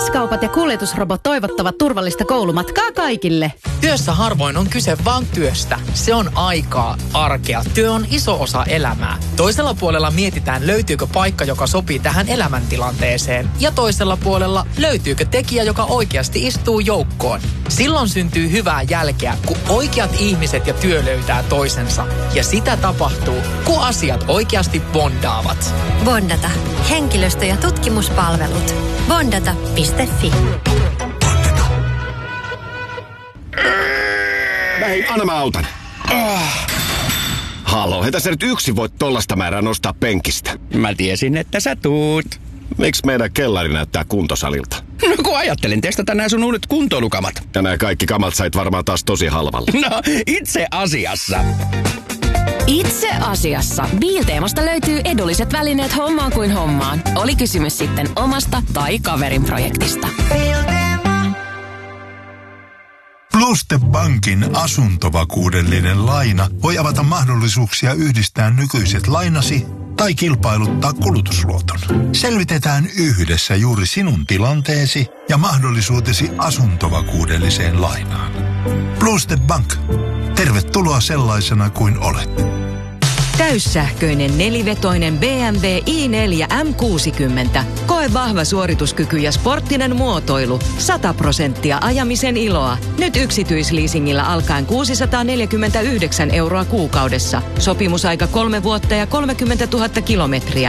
K-kaupat ja kuljetusrobot toivottavat turvallista koulumatkaa kaikille. Työssä harvoin on kyse vaan työstä. Se on aikaa, arkea. Työ on iso osa elämää. Toisella puolella mietitään, löytyykö paikka, joka sopii tähän elämäntilanteeseen. Ja toisella puolella löytyykö tekijä, joka oikeasti istuu joukkoon. Silloin syntyy hyvää jälkeä, kun oikeat ihmiset ja työ löytää toisensa. Ja sitä tapahtuu, kun asiat oikeasti bondaavat. Bondata. Henkilöstö- ja tutkimuspalvelut. Bondata.fi. Hei, anna mä autan. Halo, hetä sä nyt yksin voit tollasta määrää nostaa penkistä. Mä tiesin, että sä tuut. Miksi meidän kellari näyttää kuntosalilta? No kun ajattelin testata nää sun uudet kuntoilukamat. Ja nää kaikki kamat sait varmaan taas tosi halvalla. No, itse asiassa. Itse asiassa Bilteemasta löytyy edulliset välineet hommaan kuin hommaan. Oli kysymys sitten omasta tai kaverin projektista. Pluste Bankin asuntovakuudellinen laina voi avata mahdollisuuksia yhdistää nykyiset lainasi tai kilpailuttaa kulutusluoton. Selvitetään yhdessä juuri sinun tilanteesi ja mahdollisuutesi asuntovakuudelliseen lainaan. Pluste Bank. Tervetuloa sellaisena kuin olet. Täyssähköinen nelivetoinen BMW i4 M60. Koe vahva suorituskyky ja sporttinen muotoilu. 100% ajamisen iloa. Nyt yksityisleasingillä alkaen 649 € kuukaudessa. Sopimusaika 3 vuotta ja 30 000 kilometriä.